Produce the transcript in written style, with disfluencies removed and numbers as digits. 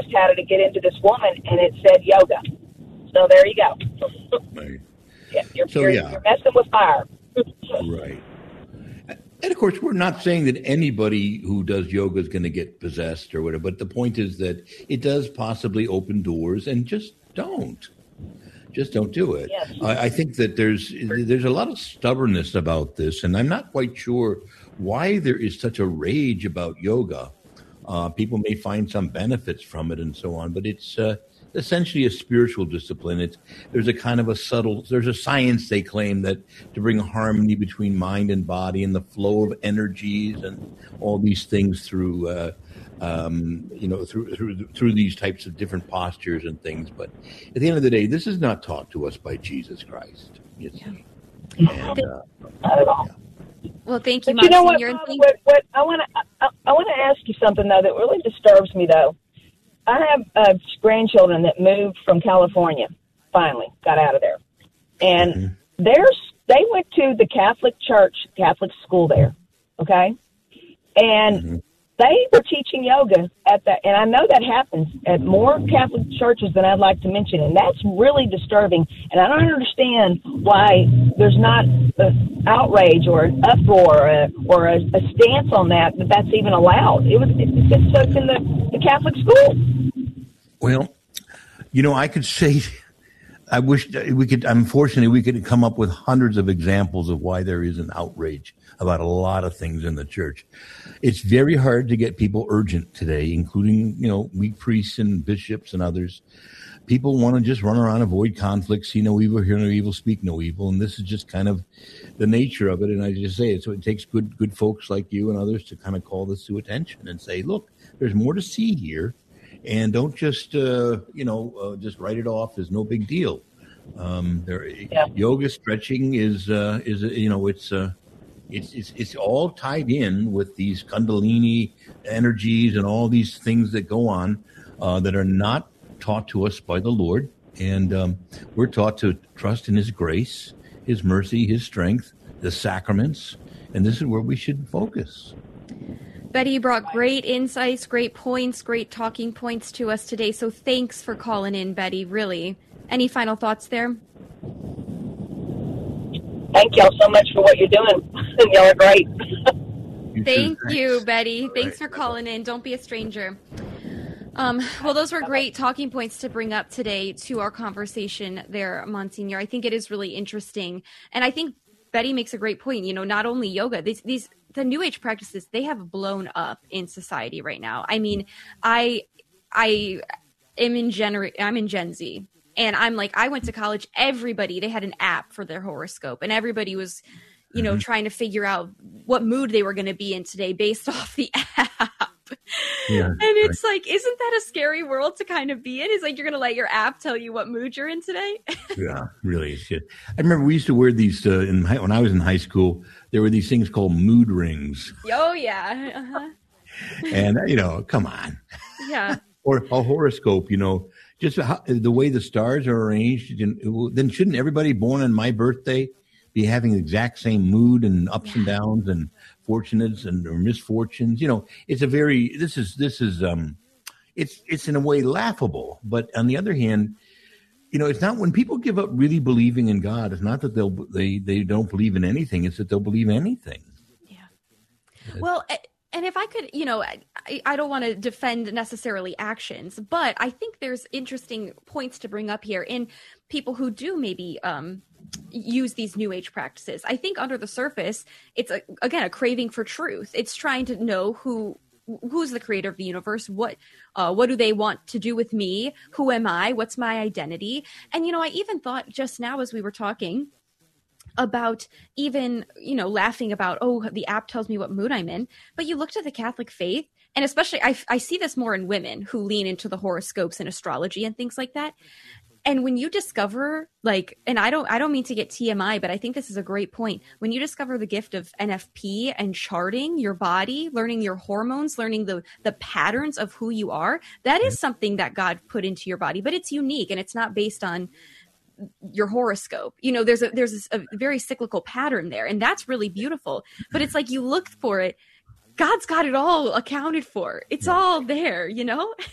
asked how to get into this woman, and it said yoga. So there you go. Right. Yeah, you're messing with fire. Right. And of course, we're not saying that anybody who does yoga is going to get possessed or whatever, but the point is that it does possibly open doors, and just don't do it. Yes. I think that there's a lot of stubbornness about this, and I'm not quite sure why there is such a rage about yoga. People may find some benefits from it and so on, but it's essentially a spiritual discipline. There's a kind of there's a science, they claim, that to bring harmony between mind and body and the flow of energies and all these things through through these types of different postures and things. But at the end of the day, this is not taught to us by Jesus Christ. You see. And, not at all. Yeah. Well, thank you, but you know what, Monsignor. what I want to ask you something, though, that really disturbs me, though. I have grandchildren that moved from California, finally got out of there. And they went to the Catholic church, Catholic school there, okay? And they were teaching yoga at that. And I know that happens at more Catholic churches than I'd like to mention. And that's really disturbing. And I don't understand why there's not an outrage or an uproar or a stance on that that's even allowed. It's in the Catholic school. Well, I could say, I wish we could, unfortunately, we could come up with hundreds of examples of why there is an outrage about a lot of things in the church. It's very hard to get people urgent today, including, weak priests and bishops and others. People want to just run around, avoid conflict, see no evil, hear no evil, speak no evil. And this is just kind of the nature of it. And I just say it. So it takes good folks like you and others to kind of call this to attention and say, look, there's more to see here. And don't just, just write it off as no big deal. Yoga stretching is it's all tied in with these Kundalini energies and all these things that go on that are not taught to us by the Lord. And we're taught to trust in His grace, His mercy, His strength, the sacraments. And this is where we should focus. Betty, you brought great insights, great points, great talking points to us today. So thanks for calling in, Betty, really. Any final thoughts there? Thank y'all so much for what you're doing. Y'all are great. Thank you, Betty. Thanks for calling in. Don't be a stranger. Well, those were great talking points to bring up today to our conversation there, Monsignor. I think it is really interesting. And I think Betty makes a great point. Not only yoga, the New Age practices, they have blown up in society right now. I mean, I'm in Gen Z, and I'm like, I went to college. They had an app for their horoscope, and everybody was, trying to figure out what mood they were going to be in today based off the app. Yeah, and it's like, isn't that a scary world to kind of be in? It's like, you're going to let your app tell you what mood you're in today? Yeah, really. Shit. I remember we used to wear these when I was in high school. There were these things called mood rings. Oh, yeah. Uh-huh. And, come on. Yeah. Or a horoscope, just the way the stars are arranged. Then shouldn't everybody born on my birthday be having the exact same mood and ups and downs and fortunates or misfortunes? It's it's in a way laughable. But on the other hand, it's not, when people give up really believing in God, it's not that they don't believe in anything. It's that they'll believe anything. Yeah. Well, and if I could, I don't want to defend necessarily actions, but I think there's interesting points to bring up here in people who do maybe use these New Age practices. I think under the surface, it's a craving for truth. It's trying to know who's the creator of the universe. What do they want to do with me? Who am I? What's my identity? And, I even thought just now as we were talking about even, laughing about, the app tells me what mood I'm in. But you looked at the Catholic faith, and especially I see this more in women who lean into the horoscopes and astrology and things like that. And when you discover, and I don't mean to get TMI, but I think this is a great point. When you discover the gift of NFP and charting your body, learning your hormones, learning the patterns of who you are, that is something that God put into your body, but it's unique and it's not based on your horoscope. There's a very cyclical pattern there, and that's really beautiful. But it's like, you look for it, God's got it all accounted for. It's all there,